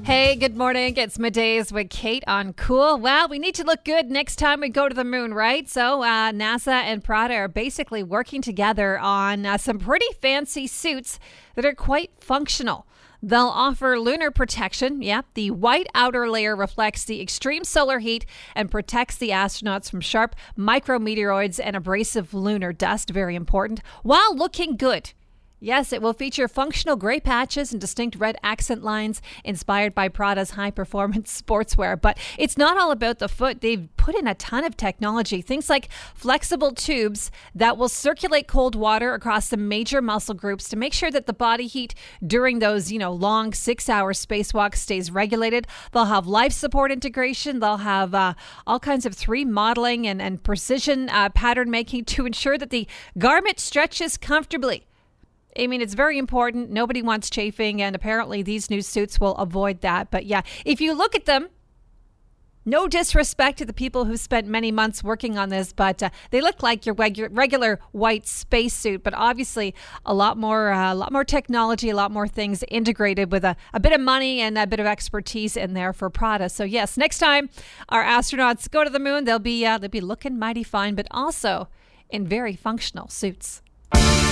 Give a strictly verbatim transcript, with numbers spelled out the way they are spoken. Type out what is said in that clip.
Hey, good morning. It's Middays with Kate on Cool. Well, we need to look good next time we go to the moon, right? So uh, NASA and Prada are basically working together on uh, some pretty fancy suits that are quite functional. They'll offer lunar protection. Yep, the white outer layer reflects the extreme solar heat and protects the astronauts from sharp micrometeoroids and abrasive lunar dust. Very important. While looking good. Yes, it will feature functional gray patches and distinct red accent lines inspired by Prada's high-performance sportswear. But it's not all about the foot. They've put in a ton of technology, things like flexible tubes that will circulate cold water across the major muscle groups to make sure that the body heat during those, you know, long six-hour spacewalks stays regulated. They'll have life support integration. They'll have uh, all kinds of three D modeling and, and precision uh, pattern making to ensure that the garment stretches comfortably. I mean, it's very important. Nobody wants chafing, and apparently these new suits will avoid that. But yeah, if you look at them, no disrespect to the people who spent many months working on this, but uh, they look like your regular, regular white spacesuit. But obviously, a lot more, uh, a lot more technology, a lot more things integrated with a, a bit of money and a bit of expertise in there for Prada. So yes, next time our astronauts go to the moon, they'll be uh, they'll be looking mighty fine, but also in very functional suits.